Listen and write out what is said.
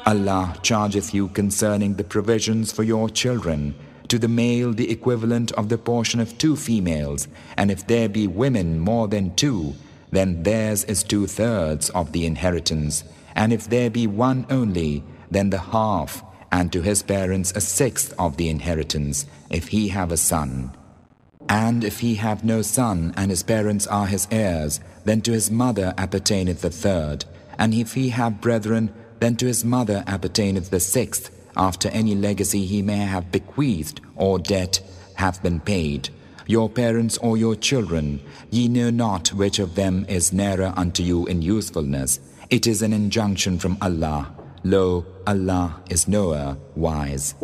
Allah chargeth you concerning the provisions for your children, to the male the equivalent of the portion of 2 females, and if there be women more than 2, then theirs is 2/3 of the inheritance, and if there be one only, then the half, and to his parents 1/6 of the inheritance, if he have a son. And if he have no son, and his parents are his heirs, then to his mother appertaineth the 1/3, and if he have brethren, then to his mother appertaineth the 1/6, after any legacy he may have bequeathed, or debt hath been paid. Your parents or your children, ye know not which of them is nearer unto you in usefulness. It is an injunction from Allah. Lo, Allah is knower, wise.